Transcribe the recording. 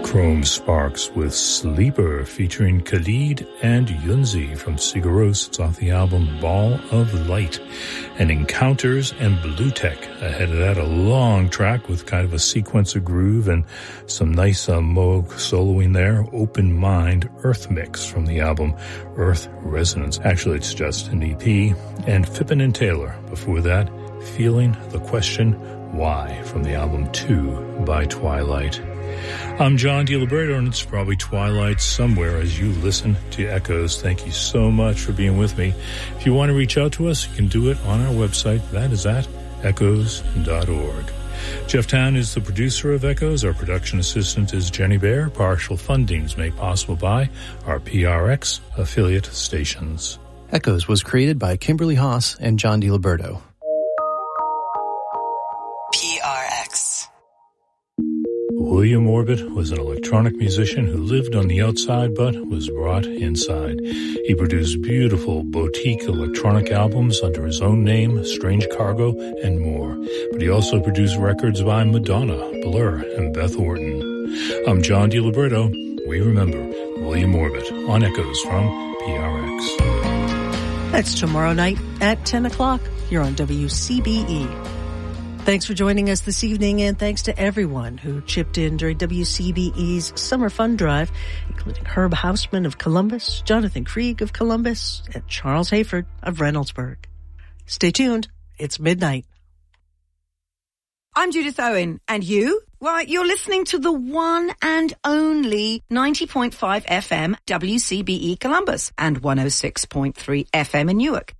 Chrome Sparks with Sleeper featuring Khalid and Yunzi from Sigur Rós. It's off the album Ball of Light. And Encounters and Blue Tech. Ahead of that, a long track with kind of a sequencer groove and some nice Moog soloing there. Open Mind Earth Mix from the album Earth Resonance. Actually, it's just an EP. And Phippen and Taylor. Before that, Feeling the Question Why from the album 2 by Twilight. I'm John DiLiberto, and it's probably twilight somewhere as you listen to Echoes. Thank you so much for being with me. If you want to reach out to us, you can do it on our website. That is at echoes.org. Jeff Town is the producer of Echoes. Our production assistant is Jenny Bear. Partial funding is made possible by our PRX affiliate stations. Echoes was created by Kimberly Haas and John DiLiberto. William Orbit was an electronic musician who lived on the outside but was brought inside. He produced beautiful boutique electronic albums under his own name, Strange Cargo, and more. But he also produced records by Madonna, Blur, and Beth Orton. I'm John DiLiberto. We remember William Orbit on Echoes from PRX. That's tomorrow night at 10 o'clock here on WCBE. Thanks for joining us this evening, and thanks to everyone who chipped in during WCBE's Summer Fun Drive, including Herb Hausman of Columbus, Jonathan Krieg of Columbus, and Charles Hayford of Reynoldsburg. Stay tuned. It's midnight. I'm Judith Owen, and you? Well, you're listening to the one and only 90.5 FM WCBE Columbus and 106.3 FM in Newark.